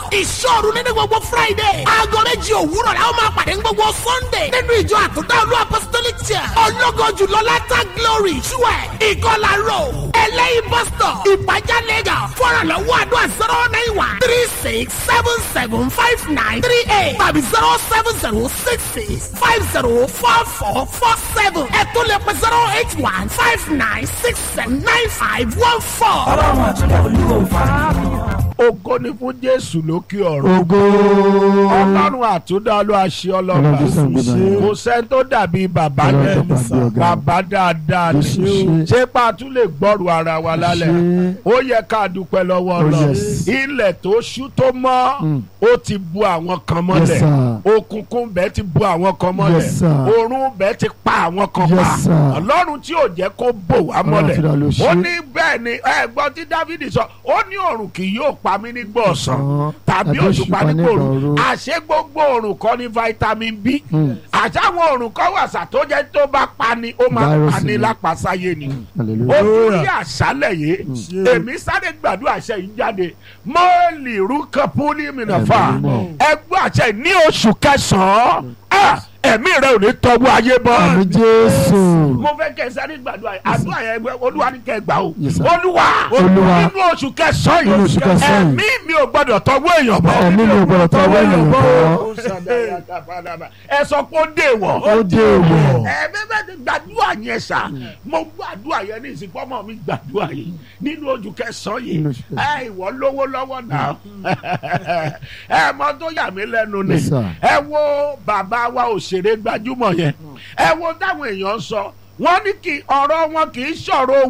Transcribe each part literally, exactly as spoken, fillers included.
ìṣòro nínú gbogbo Friday. aago méjì òwúrọ̀ la ó máa pàdé ní gbogbo Sunday. nínú ìjọ àtúndá olú apostolic church. ológojú lọ́látà glory twelve ìkọlà road. ẹlẹ́yin bus stop ìpàjá Lagos. fọ́nrànlọ́wọ́ àdúrà zero nine one three six seven seven five nine three eight tàbí zero seven zero six six five zero four four four seven. ẹ tún lè pè zero eight one five nine six seven nine five one four. ọlọ́run àtúndà olúwo fa. Ògo ni fún Jésù lókè ọ̀run. Ògo. Ọlọ́run àtúndá ló aṣẹ ọlọ́ba. Kò sẹ́ni tó dàbí bàbá rẹ̀. Bàbá dáadáa ni. Ṣé pàtó lè gbọ́rù ara wa lálẹ́? Ó yẹ ká dúpẹ́ lọ́wọ́ Ọlọ́run. Ilẹ̀ tó ṣú tó mọ́, ó ti bu àwọn kan mọ́lẹ̀. Òkùnkùn bẹ́ẹ̀ ti bu àwọn kan mọ́lẹ̀. Òrùn bẹ́ẹ̀ ti pa àwọn kan pa. Ọlọ́run tí ò jẹ́ kó bò wá mọ́lẹ̀. Ó ní bẹ́ẹ̀ ni ẹ̀gbọ́n tí Dáfídì sọ, ó ní òrùn kì yóò pa mí nígbà ọ̀sán tàbí òṣùpá nígbà òru. Àṣé gbogbo òrùn kọ́ ní vitamin B. Àṣàwọn òrùn kọ́ wàṣà tó jẹ́ tó bá pani ó máa pani lápasáyé ni. Olórí àṣálẹ̀ yìí èmi sáré gbàdúrà àṣẹ yìí jáde mọ́ọ̀lì rúkọ̀pùlì mìnàfà ẹgbẹ́ àṣẹ ní oṣù kẹsàn-án ẹ̀mí rẹ̀ ò ní tọ́wọ́ ayé bọ́. Àmín Jésù. Mo fẹ́ kẹ́ sáré gbàdúrà yìí àdúrà yẹn olúwa ní kẹ́ gbà o. Olúwa Olúwa nínú oṣù kẹsàn-án yìí ẹ̀mí mi ò gbọ́dọ̀ tọ́wọ́ èèyàn bọ́. Ẹ̀mí mi ò gbọ́dọ̀ tọ́wọ́ èèyàn bọ́. Ẹ sọ pé ó dé wọ̀. Ó dé wọ̀. Ẹ bẹ́ẹ̀ bẹ́ẹ̀ gbàdúrà yẹn sà mo gbàdúrà yẹn ní ìsìnkú ọmọ mi gbàdúrà yìí nínú oṣù kẹsàn-án yìí ẹ ìwọ lówó lọ́wọ́ náà ẹ mọ tó yà mí lẹ́nu ni ẹ wo bàbá wa òṣèré gbajúmọ̀ yẹn ẹ wo táwọn èèyàn sọ wọ́n ní kí ọ̀rọ̀ wọn kì í ṣọ̀rọ̀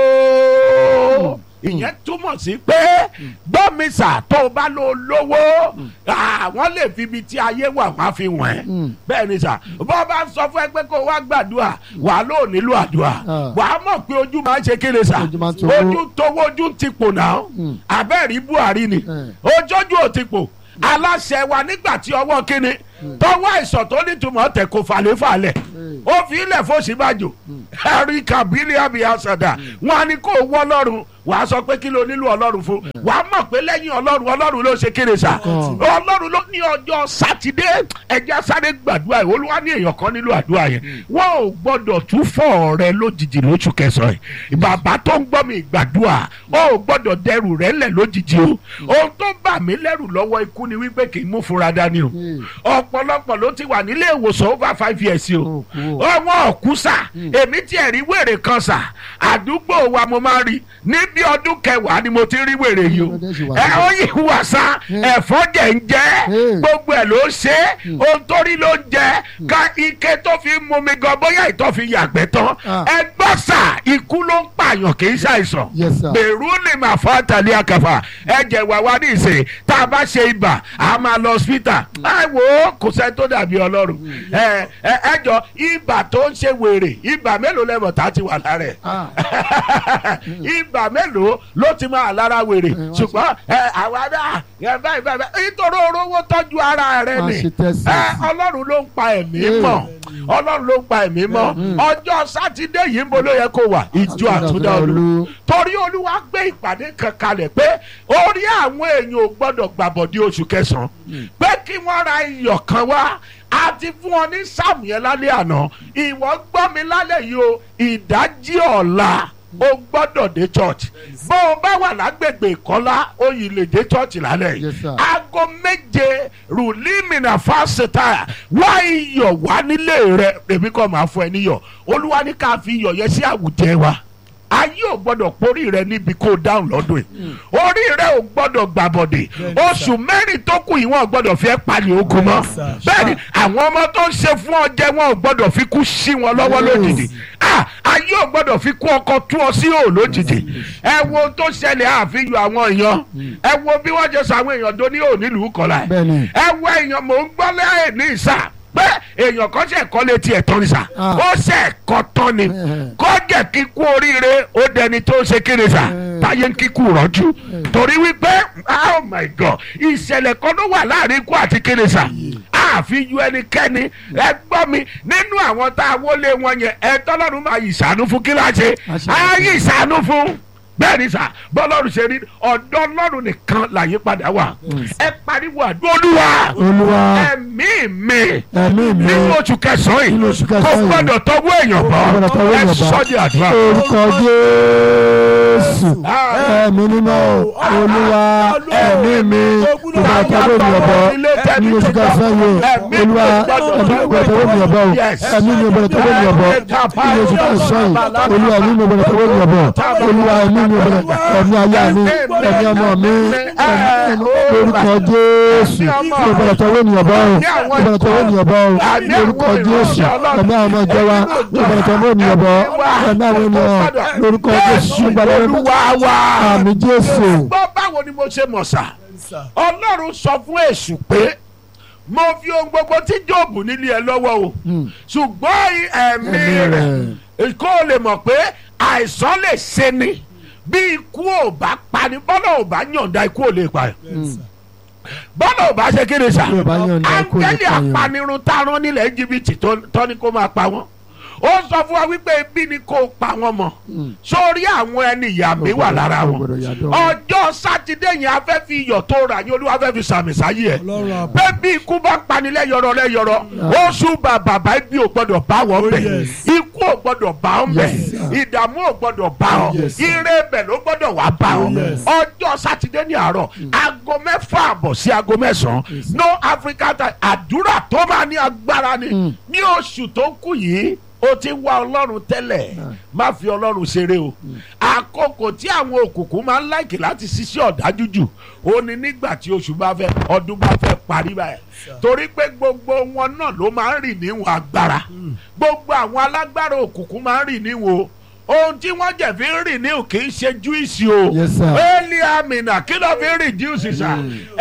owó ìyẹn túmọ̀ sí pé gbọ́mísà tó o bá lo lówó àwọn lè fi ibi tí ayé wà wá fi wọ̀n ẹ́ bẹ́ẹ̀ ni sà bọ́ bá sọ fún ẹ pé kó o wá gbàdúrà wà á lò nílò àdúrà wà á mọ̀ pé ojú máa ń ṣe kéde sà ojú tówó ojú ti pò náà abẹ́rẹ́ Buhari ni ojójú ò ti pò aláṣẹ wa nígbà tí ọwọ́ kíni tọwọ́ àìsàn tó nítumọ̀ tẹ̀ kó falẹ̀falẹ̀ ó fi ilẹ̀ fòsínbàjò ẹ̀rí kàbílì àbí àṣàdà wọn á ní kó wọ́ Ọlọ́run wàá sọ pé kí ló nílò Ọlọ́run fún wàá mọ̀ pé lẹ́yìn Ọlọ́run Ọlọ́run ló ṣe kéré sa Ọlọ́run ló ní ọjọ́ sátidé ẹja sáré gbàdúrà yìí Olúwa ní èèyàn kan nílò àdúrà yẹn wọn ò gbọ́dọ̀ tún fọ́ rẹ lójijì lóṣù kẹsàn-án yìí bàbá tó ń gbọ́ mi gbàdúrà ó ò gbọ́dọ̀ dẹrù rẹ lẹ̀ lójijì o ohun tó bà mí lẹ́rù lọ́wọ́ ikú ni wípé kì í mú fúnra dání o ọ̀pọ̀lọpọ̀ ló ti wà nílé ìwòsàn over five years o wọn ò kú sà èmi tiẹ̀ rí wèrè kan sà àdúgbò wa mo máa rí ní bí ọdún kẹwàá ni mo ti rí wèrè yìí o ẹ ó yí wàsá ẹ̀fọ́ jẹ̀ ń jẹ́ gbogbo ẹ̀ ló ṣe ohun tó rí ló ń jẹ ká ike tó fi mú mi gan bóyá ìtọ́ fi yàgbẹ́ tán ẹ gbọ́ sà ikú ló ń pààyàn kì í ṣàìsàn bẹ̀rù ni màá fọ́ àtàlẹ́ àkàfà ẹ̀jẹ̀ wà wá ní ìsè tá a bá ṣe ibà a máa lọ hospital ẹ wò ó kò sẹ́ tó dàbí Ọlọ́run ẹ ẹ jọ ibà tó ń ṣe wèrè ibà mélòó lẹ́mọ̀ tá a ti wà lára ẹ̀ ibà mélòó ló ti máa lára wèrè ṣùgbọ́n àwa náà báyìí báyìí nítorí orówó tọ́jú ara rẹ ni Ọlọ́run ló ń pa ẹ̀mí mọ́ Ọlọ́run ló ń pa ẹ̀mí mọ́ ọjọ́ sátidé yìí mo ló yẹ kó wà ìjọ àtúndà olú torí Olúwa gbé ìpàdé kan kalẹ̀ pé orí àwọn èèyàn ò gbọ́dọ̀ gbàbọ̀dé oṣù kẹsàn-án pé kí wọ́n ra iyọ̀ kan wá a ti fún ọ ní sáàmù yẹn lálẹ́ àná ìwọ gbọ́ mi lálẹ́ yìí o ìdájí ọ̀la o gbọ́dọ̀ dé church bó o bá wà lágbègbè ìkọ́lá o yìí lè dé church lálẹ́ yìí aago méje rùlímìnà fásitì wá iyọ̀ wá nílé rẹ èmi kọ́ máa fún ẹ níyọ̀ Olúwa ní ká fi iyọ̀ yẹn sí àwùjẹ wa ayé ò gbọ́dọ̀ porí rẹ níbi kó dáhùn lọ́dún yìí orí rẹ ò gbọ́dọ̀ gbàbọ̀dè oṣù mẹ́rin tó kù yìí wọ́n ò gbọ́dọ̀ fi ẹ́ palẹ̀ ogun mọ́ bẹ́ẹ̀ni àwọn ọmọ tó ń ṣe fún ọ jẹ wọn ò gbọ́dọ̀ fi kú sí wọn lọ́wọ́ lójijì ayé ò gbọ́dọ̀ fi kú ọkọ tú ọ sí ò lójijì ẹ wo tó ṣẹlẹ̀ àfihàn àwọn èèyàn ẹ wo bí wọ́n ṣe sọ àwọn èèyàn tó ní ò nílùú kọ́lá ẹ wo èèyàn mò ń gbọ́ lẹ́yìn ní ìsà pé èèyàn kan ṣe kọ́ létí ẹ̀ tán ní sà ó ṣe kọ́ tán ni kọ́ jẹ́ kíkú oríire ó dẹni tó ṣe kéré sà táyé ń kíkú rọ́jú torí wípé oh my God ìṣẹ̀lẹ̀ kan ló wà láàrin ikú àti kéré sà àfi ju ẹnikẹ́ni ẹ gbọ́ mi nínú àwọn tá a wọlé wọn yẹn ẹ tọ́lọ́run máa yí ìṣàánú fún kíláàsì á yí ìṣàánú fún bẹ́ẹ̀ ni sà bọ́lọ́run ṣe rí ọ̀dọ̀ ọlọ́run nìkan láyé padà wà ẹ pariwo àdúrà olúwa Olúwa ẹ̀mí mi ẹ̀mí mi nínú oṣù kẹsàn-án nínú yìí oṣù kò kẹsàn-án yìí gbọ́dọ̀ tọwọ́ èèyàn bọ́ kò gbọ́dọ̀ tọwọ́ ẹ èèyàn bọ́. sọ́dí àdúrà. orúkọ Jésù ẹ̀mí mímọ́ Olúwa ẹ̀mí mi kò gbọ́dọ̀ tọwọ́ ènìyàn bọ́ nínú oṣù kẹsàn-án yìí Olúwa ẹ̀mí mi kò gbọ́dọ̀ tọwọ́ ènìyàn bọ́ ẹ̀mí mi kò gbọ́dọ̀ tọwọ́ ènìyàn bọ́ nínú oṣù kẹsàn-án yìí Olúwa ẹ̀mí mi kò gbọ́dọ̀ tọwọ́ ènìyàn bọ́ Olúwa ẹ̀mí mi kò gbọ́dọ̀ ẹ̀mí aya mi ẹ̀mí ọmọ mi orúkọ Jésù kò gbọ́dọ̀ tọwọ́ ènìyàn bọ́ kò gbọ́dọ̀ tọwọ́ ènìyàn bọ́ orúkọ Jésù ẹ̀mí àwọn ọmọ ìjọ wa kò gbọ́dọ̀ tọwọ́ ènìyàn bọ́ ẹ̀mí àwọn ènìyàn lórúkọ Jésù gbàdúrà wa àmì Jésù. gbọ́ báwo ni mo ṣe mọ̀ sà ọlọ́run sọ fún èṣù pé mo fi ohun gbogbo tí Jóòbù nílé ẹ lọ́wọ́ o ṣùgbọ́n ẹ̀mí rẹ̀ kó o lè mọ̀ pé àìsàn lè ṣe ni bí ikú ò bá pani bọ́lá ò bá yọ̀ǹda ikú ò lè pa ẹ̀ bọ́lá ò bá ṣe kéde sà áńgẹ́lì apanirun tárán nílẹ̀ Íjíbítì tó ní kó máa pa wọ́n ó sọ fún wa wípé ebi ni kò pa wọn mọ́ sórí àwọn ẹni ìyá mi wà lára wọn ọjọ́ sátidé yẹn a fẹ́ fi iyọ̀ tó rà yín Olúwa fẹ́ fi sàmì sáyé ẹ̀ pé bí ikú bá pani lẹ́yọrọ lẹ́yọrọ oṣù bàbà ibi ò gbọ́dọ̀ bá wọn bẹ̀ ikú ò gbọ́dọ̀ bá wọn bẹ̀ ìdààmú ò gbọ́dọ̀ bá wọn ire bẹ̀ ló gbọ́dọ̀ wá bá wọn ọjọ́ sátidé ní àárọ̀ aago mẹ́fà àbọ̀ sí aago mẹ́sàn-án no African time àdúrà tó máa ní agbára ni ní oṣù tó kù yìí ó ti wá ọlọ́run tẹ́lẹ̀ má fi ọlọ́run ṣeré o àkókò tí àwọn òkùnkùn máa ń láìkì láti ṣiṣẹ́ ọ̀dájú jù ó ní nígbà tí oṣù bá fẹ́ ọdún bá fẹ́ parí báyìí torí pé gbogbo wọn náà ló máa ń rìn níwọ̀n agbára gbogbo àwọn alágbára òkùnkùn máa ń rìn níwọ̀n ohun tí wọ́n jẹ̀ fi ń rìn ní kì í ṣe júìsì o éèlì àmìnà kí ló fi ń rìn júìsì sà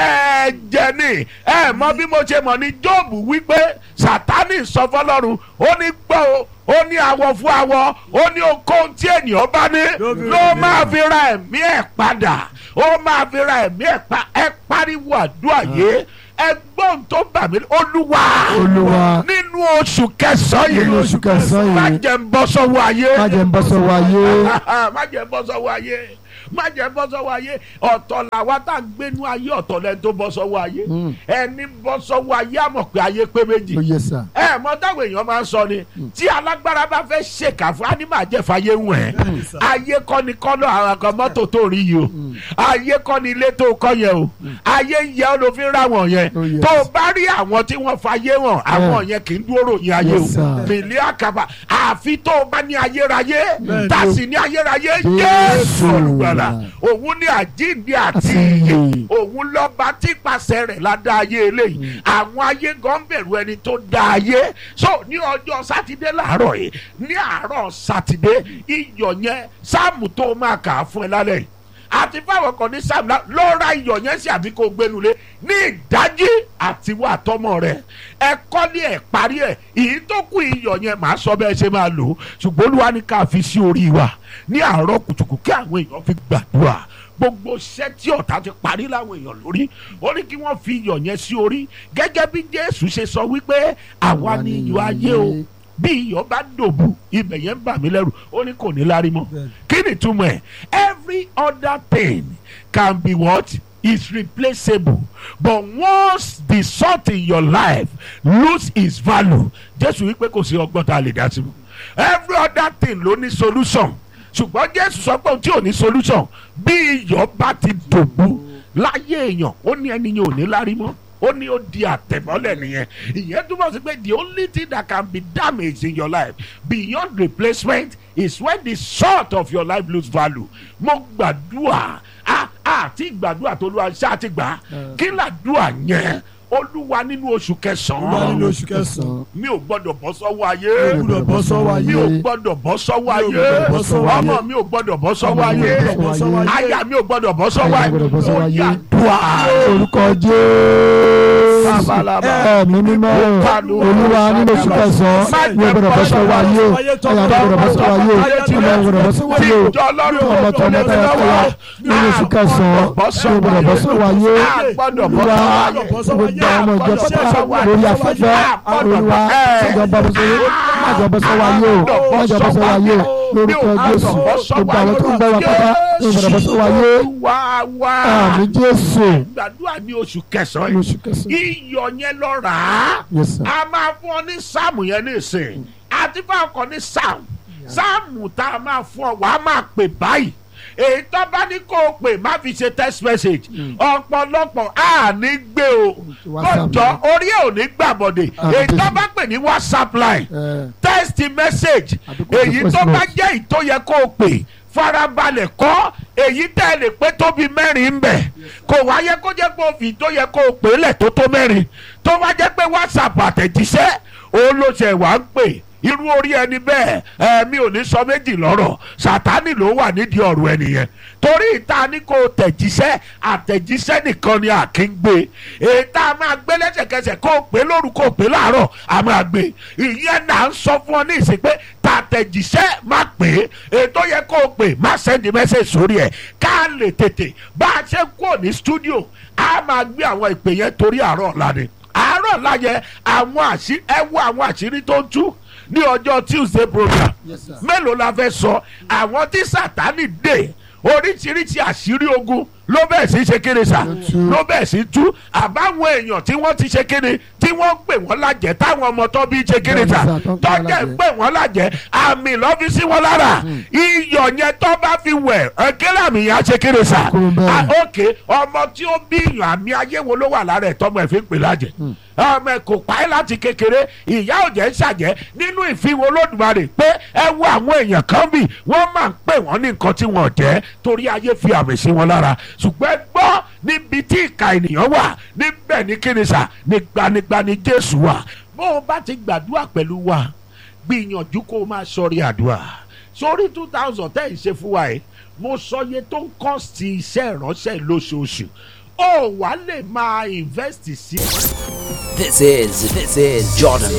ẹ jẹ ní ẹ mọ bí mo ṣe mọ̀ ní Jóòbù wípé Sátánì sọ fọ́lọ́run ó ní gbọ́ o ó ní awọ fún awọ ó ní okòó tí ènìyàn bá ní ló máa fi ra ẹ̀mí ẹ̀ padà ó máa fi ra ẹ̀mí ẹ̀ pa ẹ pariwo àdúrà yé ẹgbọ́n tó bà mí olúwa Olúwa nínú oṣù kẹsàn-án yìí nínú oṣù kẹsàn-án yìí má jẹ́ ń bọ́ sọ́wọ́ ayé má jẹ́ ń bọ́ sọ́wọ́ ayé má jẹ́ ń bọ́ sọ́wọ́ ayé má jẹ́ bọ́ sọ́wọ́ ayé ọ̀tọ̀ làwa tá a gbénú ayé ọ̀tọ̀ lẹ́ni tó bọ́ sọ́wọ́ ayé ẹni bọ́ sọ́wọ́ ayé àmọ̀ pé ayé pé méjì ẹ mọ táwọn èèyàn máa ń sọ ni tí alágbára bá fẹ́ ṣèkà fún ánímà jẹ́fà ayé ń wẹ̀ ayé kọ́ ni kọ́nà àwọn kan mọ́tò tó rí yìí o ayé kọ́ ni ilé tó kọ́ yẹn o ayé ń yẹ ọ́ ló fi ń ra wọ̀n yẹn tó o bá rí àwọn tí wọ́n fa ayé wọn àwọn yẹn kì í dúró ròyìn ayé o mìlí àkàbà àfi tó o bá ní ayérayé tá a sì ní ayérayé Jésù olùgbàlà òun ní àjíǹde àti ìyè òun lọ́ba tí pàṣẹ rẹ̀ la dá ayé eléyìí àwọn ayé gan bẹ̀rù ẹni tó dá ayé so ní ọjọ́ sátidé láàárọ̀ yìí ní àárọ̀ sátidé iyọ̀ yẹn sáàmù tó máa kà á fún ẹ lálẹ́ yìí àti fáwọn kan ní sáàmù ló ra iyọ̀ yẹn sí àbí kó gbénulé ní ìdájí àti wà tọmọ rẹ̀ ẹ kọ́ ní ẹ̀ parí ẹ̀ èyí tó kù iyọ̀ yẹn màá sọ bẹ́ẹ̀ ṣe máa lò ó ṣùgbọ́n Olúwa ní ká fi sí orí wa ní àárọ̀ kùtùkù kí àwọn èèyàn fi gbàdúrà gbogbo iṣẹ́ tí ọ̀tá ti parí láwọn èèyàn lórí ó ní kí wọ́n fi iyọ̀ yẹn sí orí gẹ́gẹ́ bí Jésù ṣe sọ wípé àwa ni iyọ̀ ayé o bí iyọ̀ bá dòbu ibẹ̀ yẹn ń bà mí lẹ́rù ó ní kò ní lárí mọ́ kí ni túmọ̀ ẹ̀ every other thing can be what is replaceable but once the salt in your life lose its value Jésù wípé kò sí ọgbọ́n tá a lè dá sí mu every other thing ló ní solution ṣùgbọ́n Jésù sọ pé òun tí ò ní solution bí iyọ̀ bá ti dòbu láyé èèyàn ó ní ẹni yẹn ò ní lárí mọ́ ó ní ó di àtẹ̀mọ́lẹ̀ nìyẹn ìyẹn túmọ̀ sí pé the only thing that can be damaged in your life beyond replacement is when the salt of your life lose value mo gbàdúrà àti gbàdúrà tó lu àṣà àti gbà kí làdúrà yẹn Olúwa nínú oṣù kẹsàn-án nínú oṣù kẹsàn-án mi ò gbọ́dọ̀ bọ́ sọ́wọ́ ayé mi ò gbọ́dọ̀ bọ́ sọ́wọ́ ayé mi ò gbọ́dọ̀ bọ́ sọ́wọ́ ayé ọmọ mi ò gbọ́dọ̀ bọ́ sọ́wọ́ ayé aya mi ò gbọ́dọ̀ bọ́ sọ́wọ́ ayé ó yà dùà orúkọ Jésù ẹ̀mí mímọ́ Olúwa nínú oṣù kẹsàn-án mi ò gbọ́dọ̀ bọ́ sọ́wọ́ ayé aya mi ò gbọ́dọ̀ bọ́ sọ́wọ́ ayé ọmọ mi ò gbọ́dọ̀ bọ́ sọ́wọ́ ayé ọmọ tó ọmọ tó yẹ kó wá nínú oṣù kẹsàn-án mi ò gbọ́dọ̀ bọ́ sọ́wọ́ ayé Olúwa ọmọ ìjọ pátá lórí afẹ́fẹ́ Olúwa májọ bọ́ sọ́wọ́ ayé o májọ bọ́ sọ́wọ́ ayé o lórúkọ Jésù gbogbo àwọn tó ń gbọ́ wa pátá ní ìbàdàn bọ́ sọ́wọ́ ayé wá wá àmì Jésù. gbàdúrà ní oṣù kẹsàn-án yìí iyọ̀ yẹn lọ rà á a máa fún ọ ní sáàmù yẹn ní ìsìn àti fún ọkọ ní sáàmù sáàmù tá a máa fún ọ wàá máa pè báyìí èyí tó bá ní kó o pè má fi ṣe text message ọ̀pọ̀lọpọ̀ á ní gbé o kọjọ orí ẹ̀ ò ní gbàbọ̀dẹ̀ èyí tó bá pè ní WhatsApp line text message èyí tó bá jẹ́ ìtó yẹ kó o pè farabalẹ̀ kọ́ èyí tẹ́ ẹ lè pé tóbi mẹ́rin ń bẹ̀ kò wá yẹ kó jẹ́ pé òfin tó yẹ kó o pè lẹ̀ tó tó mẹ́rin tó wá jẹ́ pé WhatsApp àtẹ̀jíṣẹ́ òun ló ṣe wá ń pè irú orí ẹni bẹ́ẹ̀ ẹ mi ò ní sọ méjì lọ́rọ̀ Sátánì ló wà nídìí ọ̀rọ̀ ẹnìyẹn torí ìta ní kò tẹ̀jíṣẹ́ àtẹ̀jíṣẹ́ nìkan ni àkíngbé èyí tá a máa gbé lẹ́sẹ̀kẹsẹ̀ kó o pé lóru kó o pé láàárọ̀ a máa gbé ìyẹn náà ń sọ fún ọ ní ìsìn pé tàtẹ̀jíṣẹ́ má pè é èyí tó yẹ kó o pè má sẹ́ndì mẹ́sẹ̀ sórí ẹ̀ ká lè tètè bá a ṣe kúrò ní stúdíò a máa gbé àwọn ìpè yẹn torí àárọ̀ ọ̀la ni àárọ̀ ọ̀la yẹn àwọn àṣírí ẹ wo àwọn àṣírí tó ń tú ní ọjọ́ Tuesday program mélòó la fẹ́ sọ àwọn tí Sátánì dè oríṣiríṣi àṣírí ogun ló bẹ́ẹ̀ sí ṣe kéde sà ló bẹ́ẹ̀ sí tú àbáwọn èèyàn tí wọ́n ti ṣe kéde tí wọ́n pè wọ́n lájẹ́ táwọn ọmọ tó bí ṣe kéde sà tọ́jà pè wọ́n lájẹ́ àmì lọ́fíìsì wọn lára iyọ̀ yẹn tó bá fi wẹ̀ ẹ̀kẹ́lẹ́ àmì yẹn á ṣe kéde sà ókè ọmọ tí ó bí ìyàn àmì ayé wo ló wà lára ẹ̀ tọ́mọ ẹ̀ fi ń pè lájẹ́ ọmọ ẹ̀ kò pa ẹ́ láti kékeré ìyá òjẹ́ ń ṣàjẹ́ nínú ìfiwo Olódùmarè pé ẹ wo àwọn èèyàn kan bì wọ́n máa ń pè wọ́n ní nǹkan tí wọ́n jẹ́ torí ayé fi àmì sí wọn lára ṣùgbọ́n gbọ́ níbi tí ìka ènìyàn wà níbẹ̀ ní kínísà ní gbanigbani Jésù wà bó o bá ti gbàdúrà pẹ̀lú wa gbìyànjú kó o máa sọrí àdúrà sórí two thousand ten ṣe fún wa ẹ̀ mo sọ iye tó ń kọ́sì iṣẹ́ ìránṣẹ́ lóṣooṣù ó wàá lè máa invest sí. This is this is Jordan